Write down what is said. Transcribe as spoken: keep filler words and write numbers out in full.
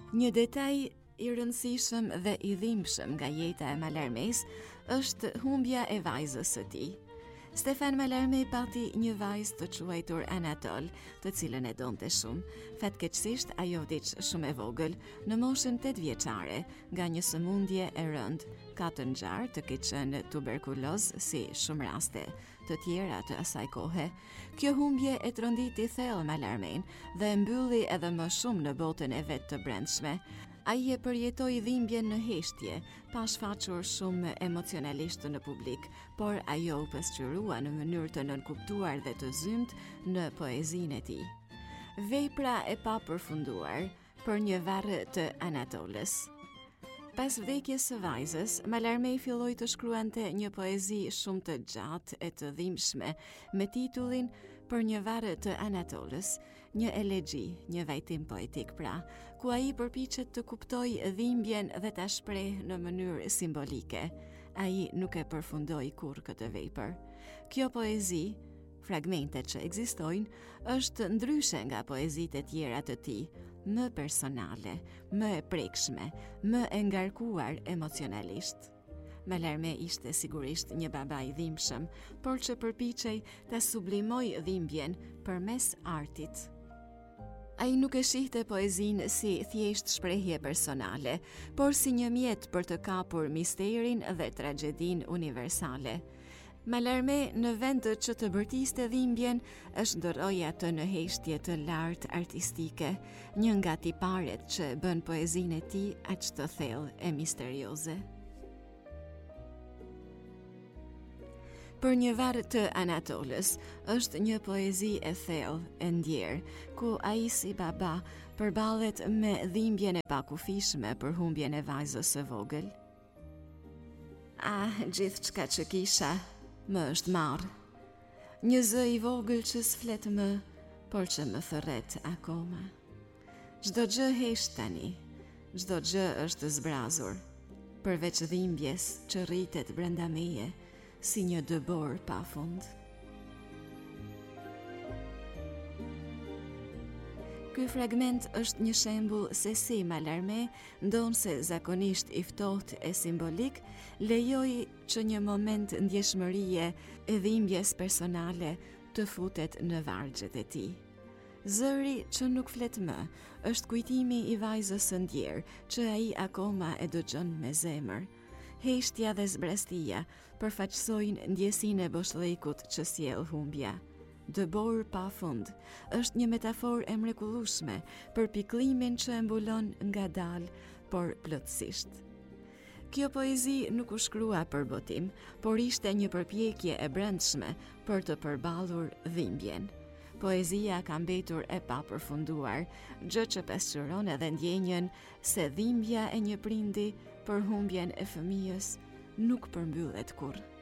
Një detaj i rëndësishëm dhe i dhimbshëm nga jeta e Mallarmés është humbja e vajzës së tij. Stefan Mallarmé pati një vajzë të quajtur Anatol, të cilën e donte shumë. Fatkeqësisht ajo vdiq shumë e vogël, në moshën tetë vjeçare, nga një sëmundje e rëndë. Ka të ngjarë të ketë qenë tuberkuloz si shumë raste të tjera të asaj kohe. Kjo humbje e tronditi thellë Mallarmén dhe e mbylli edhe më shumë në botën e vet të brendshme. Ai e përjetoi dhimbjen në heshtje, pa shfaqur shumë emocionalisht në publik, por ajo u pasqyrua në mënyrë të nënkuptuar dhe të zymt në poezinë e tij. Vepra e papërfunduar për një varr të Anatolës. Pas vdekjes së vajzës, Mallarmé filloi të shkruante një poezi shumë të gjatë e të dhimbshme me titullin Për një varr të Anatolës, një elegji, një vajtim poetik pra, ku ai përpiqet të kuptojë dhimbjen dhe ta shprehë në mënyrë simbolike. Ai nuk e përfundoi kurrë këtë vepër. Kjo poezi, fragmentet që ekzistojnë, është ndryshe nga poezitë e tjera të tij, më personale, më e prekshme, më e ngarkuar emocionalisht. Mallarmé ishte sigurisht një baba i dhimbshëm, por që përpiqej ta sublimoj dhimbjen përmes artit. Ai nuk e shihte poezinë si thjesht shprehje personale, por si një mjet për të kapur misterin dhe tragjedinë universale. Mallarmé, në vend që të bërtiste dhimbjen, është ndërroi atë në heshtje të lartë artistike, një nga tiparet që bën poezinë e tij aq të thellë e misterioze. Për një varr të Anatolës është një poezi e thellë, e ndjerë, ku ai si baba përballet me dhimbjen e pakufishme për humbjen e vajzës së vogël. Ah, gjithçka që kisha më është marrë. Një zë i vogël që s'flet më, por që më thërret akoma. Çdo gjë hesht tani, çdo gjë është zbrazur, përveç dhimbjes që rritet brenda meje, si një dëbor pafund. Ky fragment është një shembull se si Mallarmé, ndonse zakonisht i ftohtë e simbolik, lejoi që një moment ndjeshmërie e dhimbjes personale të futet në vargjet e tij. Zëri që nuk flet më është kujtimi i vajzës së ndjerë që ai akoma e dëgjon me zemër. Heshtja dhe zbrastia përfaqësojnë ndjesinë e boshllëkut që sjell humbja. Dëbor pa fund është një metaforë e mrekullueshme për pikëllimin që e mbulon ngadalë, por plotësisht. Kjo poezi nuk u shkrua për botim, por ishte një përpjekje e brendshme për të përballur dhimbjen. Poezia ka mbetur e papërfunduar, gjë që pasqyron edhe ndjenjën se dhimbja e një prindi për humbjen e fëmijës nuk përmbyllet kurrë.